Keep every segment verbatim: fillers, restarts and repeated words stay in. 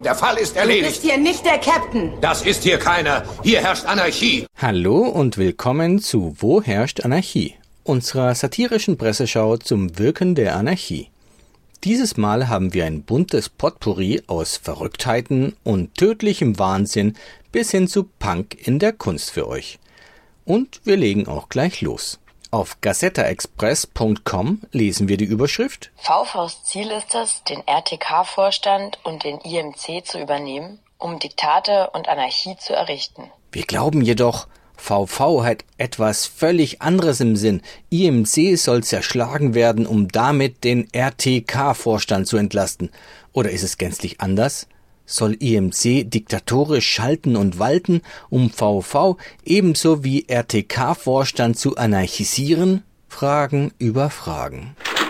Der Fall ist erledigt. Du bist hier nicht der Captain. Das ist hier keiner. Hier herrscht Anarchie. Hallo und willkommen zu Wo herrscht Anarchie? Unserer satirischen Presseschau zum Wirken der Anarchie. Dieses Mal haben wir ein buntes Potpourri aus Verrücktheiten und tödlichem Wahnsinn bis hin zu Punk in der Kunst für euch. Und wir legen auch gleich los. Auf gazettaexpress punkt com lesen wir die Überschrift: V Vs Ziel ist es, den R T K-Vorstand und den I M C zu übernehmen, um Diktate und Anarchie zu errichten. Wir glauben jedoch, V V hat etwas völlig anderes im Sinn. I M C soll zerschlagen werden, um damit den R T K-Vorstand zu entlasten. Oder ist es gänzlich anders? Soll I M C diktatorisch schalten und walten, um V V ebenso wie R T K-Vorstand zu anarchisieren? Fragen über Fragen.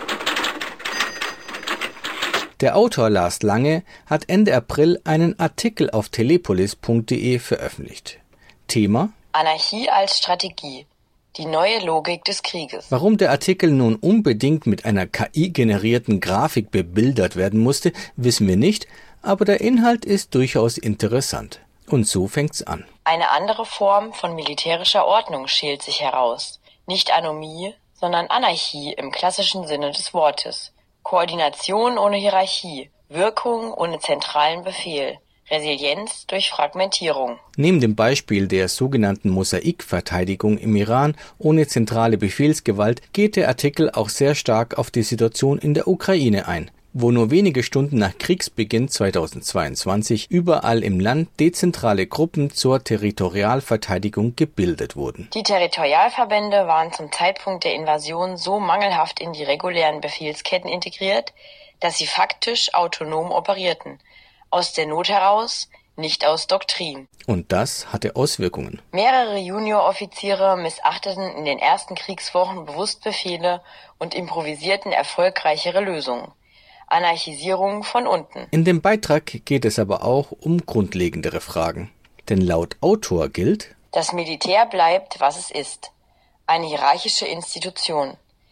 Der Autor Lars Lange hat Ende April einen Artikel auf telepolis punkt de veröffentlicht. Thema: Anarchie als Strategie. Die neue Logik des Krieges. Warum der Artikel nun unbedingt mit einer K I-generierten Grafik bebildert werden musste, wissen wir nicht, aber der Inhalt ist durchaus interessant. Und so fängt's an. Eine andere Form von militärischer Ordnung schält sich heraus. Nicht Anomie, sondern Anarchie im klassischen Sinne des Wortes. Koordination ohne Hierarchie, Wirkung ohne zentralen Befehl, Resilienz durch Fragmentierung. Neben dem Beispiel der sogenannten Mosaikverteidigung im Iran ohne zentrale Befehlsgewalt geht der Artikel auch sehr stark auf die Situation in der Ukraine ein, wo nur wenige Stunden nach Kriegsbeginn zweitausendzweiundzwanzig überall im Land dezentrale Gruppen zur Territorialverteidigung gebildet wurden. Die Territorialverbände waren zum Zeitpunkt der Invasion so mangelhaft in die regulären Befehlsketten integriert, dass sie faktisch autonom operierten. Aus der Not heraus, nicht aus Doktrin. Und das hatte Auswirkungen. Mehrere Junioroffiziere missachteten in den ersten Kriegswochen bewusst Befehle und improvisierten erfolgreichere Lösungen. Anarchisierung von unten. In dem Beitrag geht es aber auch um grundlegendere Fragen. Denn laut Autor gilt: Das Militär bleibt, was es ist. Eine hierarchische Institution.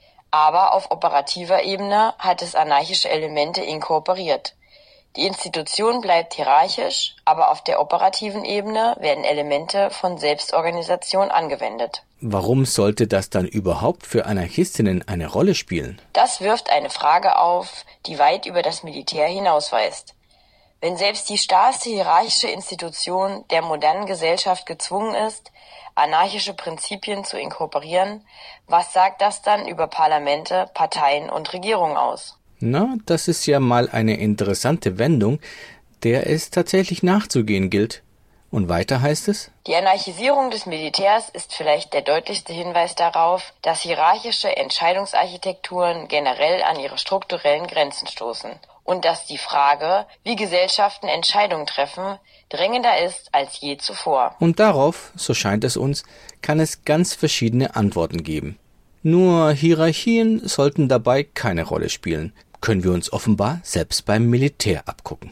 Aber auf operativer Ebene hat es anarchische Elemente inkorporiert. Die Institution bleibt hierarchisch, aber auf der operativen Ebene werden Elemente von Selbstorganisation angewendet. Warum sollte das dann überhaupt für Anarchistinnen eine Rolle spielen? Das wirft eine Frage auf, die weit über das Militär hinausweist. Wenn selbst die starrste hierarchische Institution der modernen Gesellschaft gezwungen ist, anarchische Prinzipien zu inkorporieren, was sagt das dann über Parlamente, Parteien und Regierungen aus? Na, das ist ja mal eine interessante Wendung, der es tatsächlich nachzugehen gilt. Und weiter heißt es: Die Anarchisierung des Militärs ist vielleicht der deutlichste Hinweis darauf, dass hierarchische Entscheidungsarchitekturen generell an ihre strukturellen Grenzen stoßen und dass die Frage, wie Gesellschaften Entscheidungen treffen, drängender ist als je zuvor. Und darauf, so scheint es uns, kann es ganz verschiedene Antworten geben. Nur Hierarchien sollten dabei keine Rolle spielen. Können wir uns offenbar selbst beim Militär abgucken.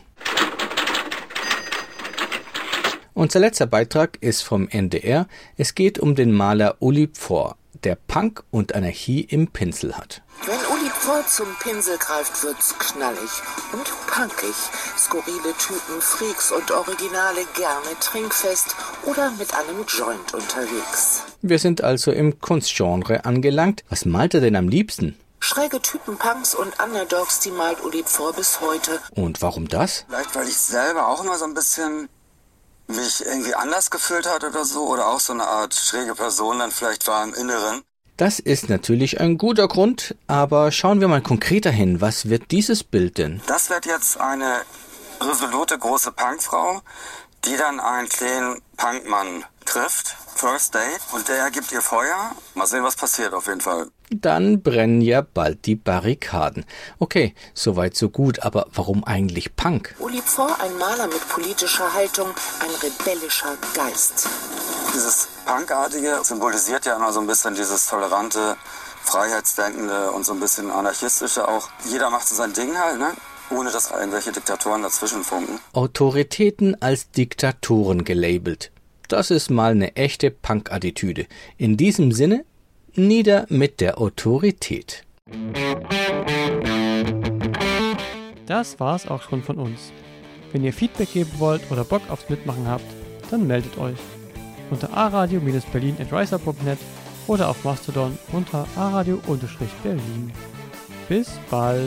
Unser letzter Beitrag ist vom N D R. Es geht um den Maler Uli Pforr, der Punk und Anarchie im Pinsel hat. Wenn Uli Pforr zum Pinsel greift, wird's knallig und punkig. Skurrile Typen, Freaks und Originale, gerne trinkfest oder mit einem Joint unterwegs. Wir sind also im Kunstgenre angelangt. Was malt er denn am liebsten? Schräge Typen, Punks und Underdogs, die malt Uli Pforr bis heute. Und warum das? Vielleicht, weil ich selber auch immer so ein bisschen mich irgendwie anders gefühlt hat oder so. Oder auch so eine Art schräge Person dann vielleicht war im Inneren. Das ist natürlich ein guter Grund, aber schauen wir mal konkreter hin. Was wird dieses Bild denn? Das wird jetzt eine resolute große Punkfrau, die dann einen kleinen Punkmann trifft. First Date. Und der gibt ihr Feuer. Mal sehen, was passiert auf jeden Fall. Dann brennen ja bald die Barrikaden. Okay, soweit so gut, aber warum eigentlich Punk? Uli Pforr, ein Maler mit politischer Haltung, ein rebellischer Geist. Dieses Punkartige symbolisiert ja immer so ein bisschen dieses tolerante, freiheitsdenkende und so ein bisschen anarchistische auch. Jeder macht so sein Ding halt, ne? Ohne dass irgendwelche Diktatoren dazwischen funken. Autoritäten als Diktatoren gelabelt. Das ist mal eine echte Punk-Attitüde. In diesem Sinne, nieder mit der Autorität. Das war's auch schon von uns. Wenn ihr Feedback geben wollt oder Bock aufs Mitmachen habt, dann meldet euch unter aradio-berlin at riser punkt net oder auf Mastodon unter aradio-berlin. Bis bald!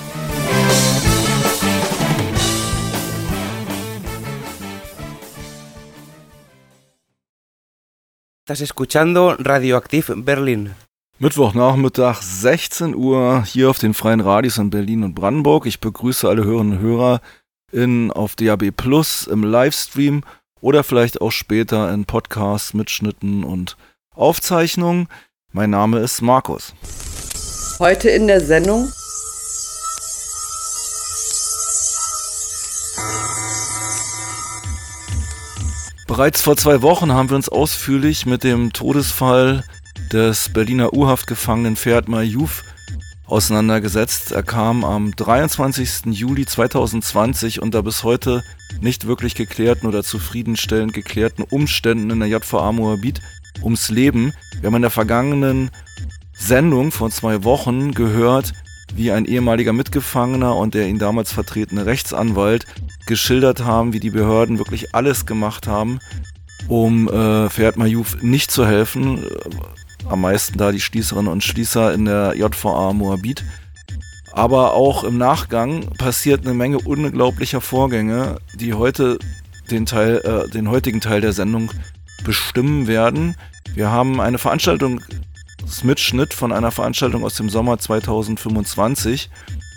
Estás escuchando Radioaktiv Berlin. Mittwochnachmittag, sechzehn Uhr, hier auf den freien Radios in Berlin und Brandenburg. Ich begrüße alle Hörerinnen und Hörer in, auf D A B Plus, im Livestream oder vielleicht auch später in Podcasts, Mitschnitten und Aufzeichnungen. Mein Name ist Markus. Heute in der Sendung Bereits vor zwei Wochen haben wir uns ausführlich mit dem Todesfall des Berliner U-Haft-Gefangenen Ferhat Mayouf auseinandergesetzt. Er kam am dreiundzwanzigsten Juli zweitausendzwanzig unter bis heute nicht wirklich geklärten oder zufriedenstellend geklärten Umständen in der J V A Moabit ums Leben. Wir haben in der vergangenen Sendung vor zwei Wochen gehört, wie ein ehemaliger Mitgefangener und der ihn damals vertretene Rechtsanwalt geschildert haben, wie die Behörden wirklich alles gemacht haben, um äh, Ferhat Mayouf nicht zu helfen. Am meisten da die Schließerinnen und Schließer in der J V A Moabit. Aber auch im Nachgang passiert eine Menge unglaublicher Vorgänge, die heute den Teil, äh, den heutigen Teil der Sendung bestimmen werden. Wir haben eine Veranstaltungsmitschnitt von einer Veranstaltung aus dem Sommer zweitausendfünfundzwanzig.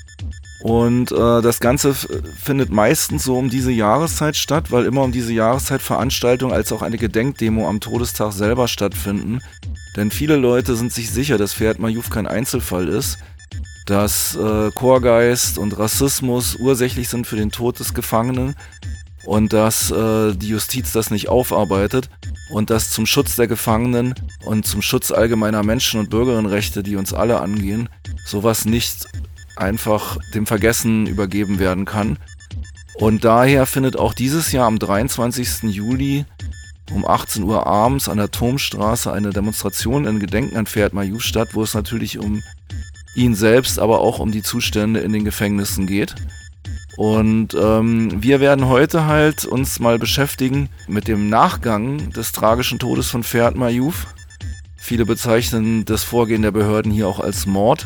Und äh, das Ganze f- findet meistens so um diese Jahreszeit statt, weil immer um diese Jahreszeit Veranstaltungen als auch eine Gedenkdemo am Todestag selber stattfinden. Denn viele Leute sind sich sicher, dass Ferhat Mayouf kein Einzelfall ist, dass äh, Chorgeist und Rassismus ursächlich sind für den Tod des Gefangenen und dass äh, die Justiz das nicht aufarbeitet und dass zum Schutz der Gefangenen und zum Schutz allgemeiner Menschen- und Bürgerinnenrechte, die uns alle angehen, sowas nicht einfach dem Vergessen übergeben werden kann. Und daher findet auch dieses Jahr am dreiundzwanzigsten Juli um achtzehn Uhr abends an der Turmstraße eine Demonstration in Gedenken an Ferhat Mayouf statt, wo es natürlich um ihn selbst, aber auch um die Zustände in den Gefängnissen geht. Und ähm, wir werden heute halt uns mal beschäftigen mit dem Nachgang des tragischen Todes von Ferhat Mayouf. Viele bezeichnen das Vorgehen der Behörden hier auch als Mord.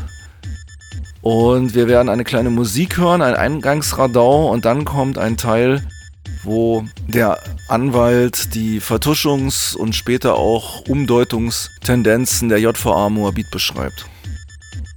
Und wir werden eine kleine Musik hören, ein Eingangsradau, und dann kommt ein Teil, wo der Anwalt die Vertuschungs- und später auch Umdeutungstendenzen der J V A Moabit beschreibt.